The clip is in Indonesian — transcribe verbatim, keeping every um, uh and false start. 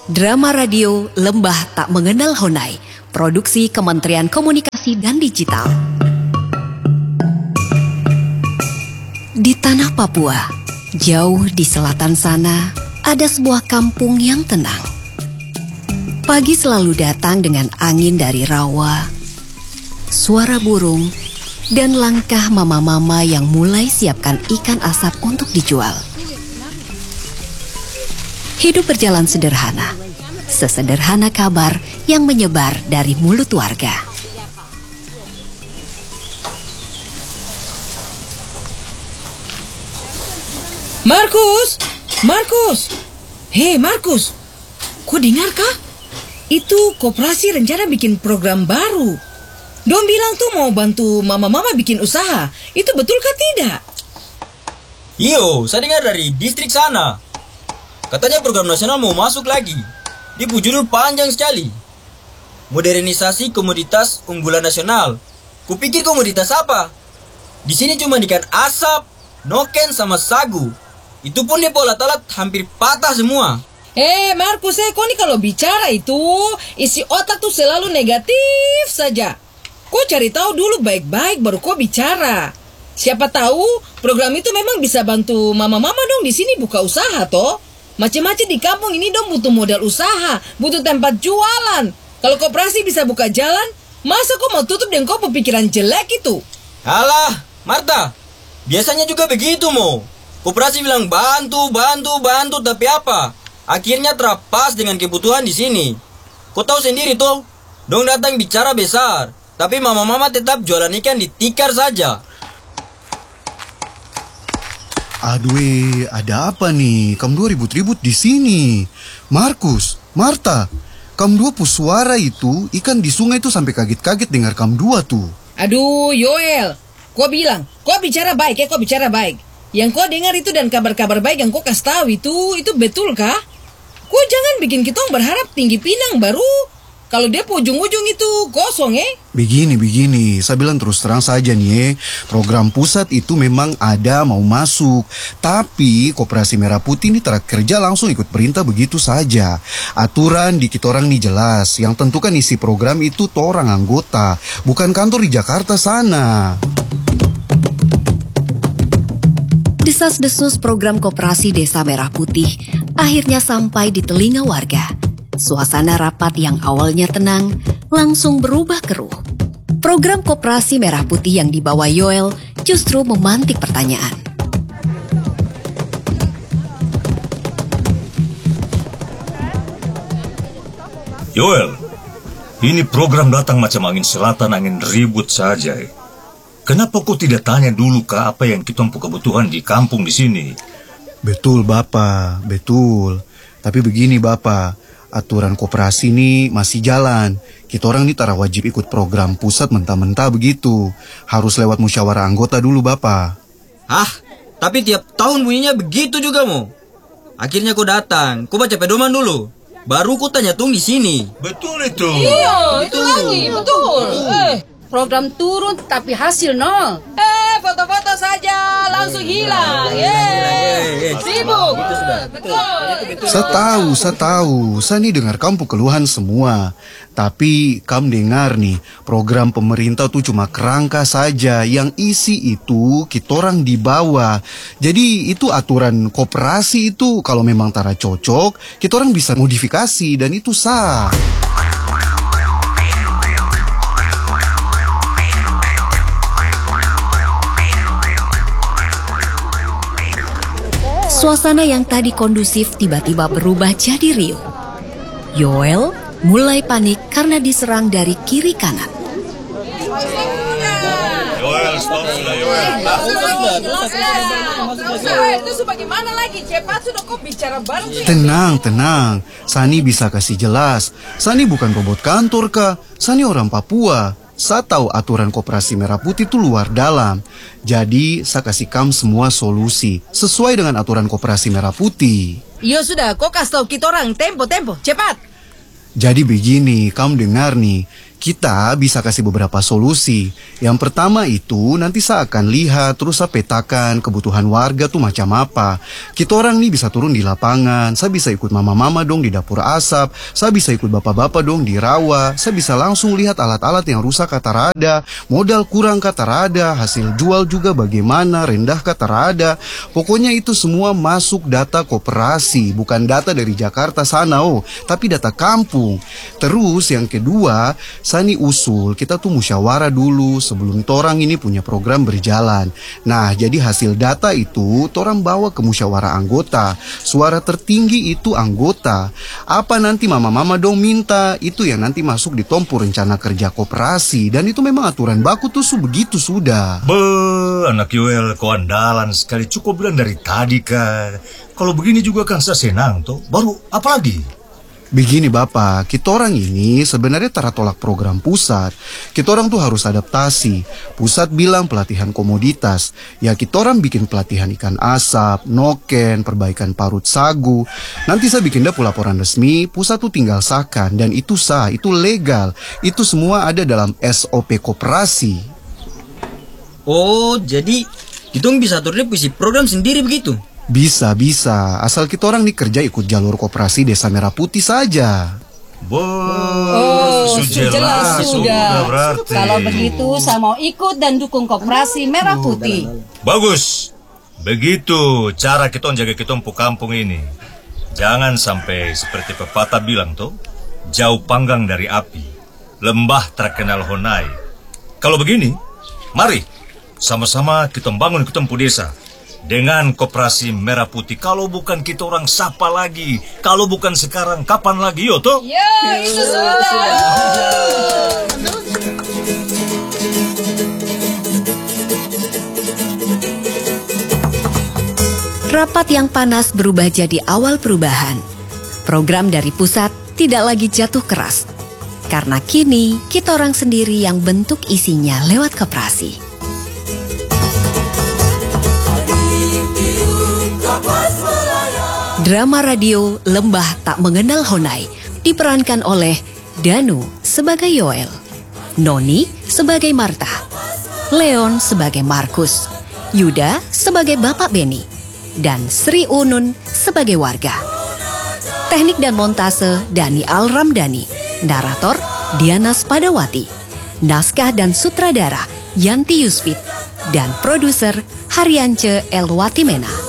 Drama radio Lembah Tak Mengenal Honai, produksi Kementerian Komunikasi dan Digital. Di tanah Papua, jauh di selatan sana, ada sebuah kampung yang tenang. Pagi selalu datang dengan angin dari rawa, suara burung, dan langkah mama-mama yang mulai siapkan ikan asap untuk dijual. Hidup berjalan sederhana, sesederhana kabar yang menyebar dari mulut warga. Markus, Markus, hei Markus, kau dengar kah? Itu koperasi rencana bikin program baru. Dong bilang tuh mau bantu mama-mama bikin usaha. Itu betulkah tidak? Iyo, saya dengar dari distrik sana. Katanya program nasional mau masuk lagi. Dia judul panjang sekali. Modernisasi komoditas unggulan nasional. Kupikir komoditas apa? Di sini cuma ikan asap, noken sama sagu. Itu pun dia pola-talat hampir patah semua. Eh Markus, eh kau nih kalau bicara itu isi otak tuh selalu negatif saja. Kau cari tahu dulu baik-baik baru kau bicara. Siapa tahu program itu memang bisa bantu mama-mama dong di sini buka usaha toh. Macam-macam di kampung ini dong butuh modal usaha, butuh tempat jualan. Kalau koperasi bisa buka jalan, masa kau mau tutup dengan kau pemikiran jelek itu? Alah, Marta, biasanya juga begitu mo. Koperasi bilang bantu, bantu, bantu, tapi apa? Akhirnya terlepas dengan kebutuhan di sini. Kau tahu sendiri tuh, dong datang bicara besar, tapi mama-mama tetap jualan ikan di tikar saja. Aduh, ada apa nih? Kamu dua ribut-ribut di sini. Markus, Marta, kamu dua pusuara itu ikan di sungai itu sampai kaget-kaget dengar kamu dua tuh. Aduh, Yoel, kau bilang, kau bicara baik ya, kau bicara baik. Yang kau dengar itu dan kabar-kabar baik yang kau kasih tahu itu, itu betul kah? Kau jangan bikin kita berharap tinggi pinang baru. Kalau dia ujung-ujung itu kosong eh. Begini, begini, saya bilang terus terang saja nih eh. Program pusat itu memang ada mau masuk. Tapi Koperasi Merah Putih ini kerja langsung ikut perintah begitu saja. Aturan di kita orang nih jelas. Yang tentukan isi program itu orang anggota, bukan kantor di Jakarta sana. Desas-desus program Koperasi Desa Merah Putih akhirnya sampai di telinga warga. Suasana rapat yang awalnya tenang langsung berubah keruh. Program Koperasi Merah Putih yang dibawa Yoel justru memantik pertanyaan. Yoel, ini program datang macam angin selatan, angin ribut saja. Kenapa kau tidak tanya dulu ke apa yang kita punya kebutuhan di kampung di sini? Betul Bapak, betul. Tapi begini Bapak, aturan koperasi ini masih jalan. Kita orang ini tak wajib ikut program pusat mentah-mentah begitu. Harus lewat musyawarah anggota dulu Bapak. Ah, tapi tiap tahun bunyinya begitu juga mo. Akhirnya kau datang, kau baca pedoman dulu. Baru kau tanya tung di sini. Betul itu. Iya, itu lagi, betul. Eh, program turun tapi hasil nol. Eh, foto-foto saja langsung hilang. Yeay, sibuk. Betul. Saya tahu, saya tahu. Saya nih dengar kamu keluhan semua. Tapi kamu dengar nih, program pemerintah tuh cuma kerangka saja. Yang isi itu kita orang di bawah. Jadi itu aturan koperasi itu kalau memang tara cocok, kita orang bisa modifikasi dan itu sah. Suasana yang tadi kondusif tiba-tiba berubah jadi riuh. Yoel mulai panik karena diserang dari kiri kanan. Yoel, stop sudah Yoel. Itu bagaimana lagi? Cepat sudah kau bicara bareng sih. Tenang, tenang. Sani bisa kasih jelas. Sani bukan robot kantor kah? Sani orang Papua. Saya tahu aturan Koperasi Merah Putih itu luar dalam. Jadi saya kasih kamu semua solusi sesuai dengan aturan Koperasi Merah Putih. Iya sudah, kau kasih tahu kita orang tempo-tempo, cepat. Jadi begini, kamu dengar nih. Kita bisa kasih beberapa solusi. Yang pertama itu nanti saya akan lihat terus saya petakan kebutuhan warga tuh macam apa. Kita orang nih bisa turun di lapangan, saya bisa ikut mama-mama dong di dapur asap, saya bisa ikut bapak-bapak dong di rawa, saya bisa langsung lihat alat-alat yang rusak kata rada, modal kurang kata rada, hasil jual juga bagaimana, rendah kata rada. Pokoknya itu semua masuk data koperasi, bukan data dari Jakarta sana oh, tapi data kampung. Terus yang kedua, saya nih usul kita tuh musyawarah dulu sebelum torang ini punya program berjalan. Nah, jadi hasil data itu torang bawa ke musyawarah anggota. Suara tertinggi itu anggota. Apa nanti mama-mama dong minta, itu yang nanti masuk di tompu rencana kerja koperasi. Dan itu memang aturan baku tuh begitu sudah. Be, anak Yoel, kau andalan sekali. Cukup bilang dari tadi kan. Kalau begini juga kan saya senang tuh. Baru apa lagi? Begini Bapak, kita orang ini sebenarnya teratolak program pusat. Kita orang tuh harus adaptasi. Pusat bilang pelatihan komoditas. Ya kita orang bikin pelatihan ikan asap, noken, perbaikan parut sagu. Nanti saya bikin dapur laporan resmi, pusat tuh tinggal sahkan. Dan itu sah, itu legal. Itu semua ada dalam S O P koperasi. Oh, jadi kita bisa atur dia puisi program sendiri begitu? Bisa, bisa. Asal kita orang nih kerja ikut jalur koperasi Desa Merah Putih saja. Bo, Oh, sudah jelas sudah. berarti. Kalau begitu saya mau ikut dan dukung koperasi Merah Putih. Bagus. Begitu cara kita jaga kita kampung ini. Jangan sampai seperti pepatah bilang tuh, jauh panggang dari api, lembah terkenal honai. Kalau begini, mari sama-sama kita bangun kita desa. Dengan koperasi Merah Putih. Kalau bukan kita orang siapa lagi? Kalau bukan sekarang, kapan lagi? Yo toh? Ya, itu sudah. Rapat yang panas berubah jadi awal perubahan. Program dari pusat tidak lagi jatuh keras. Karena kini kita orang sendiri yang bentuk isinya lewat koperasi. Drama radio Lembah Tak Mengenal Honai diperankan oleh Danu sebagai Yoel, Noni sebagai Marta, Leon sebagai Markus, Yuda sebagai Bapak Beni, dan Sri Unun sebagai warga. Teknik dan montase Dani Al-Ramdhani, narator Diana Spadawati, naskah dan sutradara Yanti Yusfit, dan produser Haryance Elwatimena.